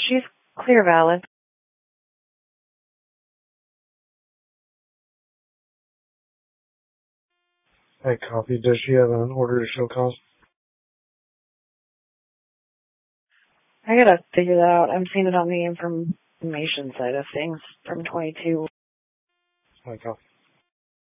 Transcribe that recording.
She's clear valid. I copy. Does she have an order to show cause? I gotta figure that out. I'm seeing it on the information side of things from 22. I copy.